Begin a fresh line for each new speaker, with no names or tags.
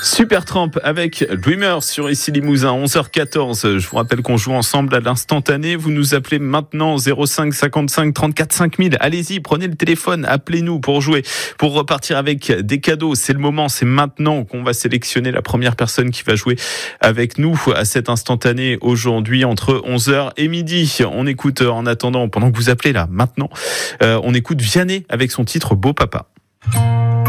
Supertramp avec Dreamers sur ici Limousin, 11h14. Je vous rappelle qu'on joue ensemble à l'instantané. Vous nous appelez maintenant 05 55 34 5000. Allez-y, prenez le téléphone, appelez-nous pour jouer, pour repartir avec des cadeaux. C'est le moment, c'est maintenant qu'on va sélectionner la première personne qui va jouer avec nous à cet instantané aujourd'hui entre 11h et midi. On écoute en attendant, pendant que vous appelez là, maintenant, on écoute Vianney avec son titre Beau Papa.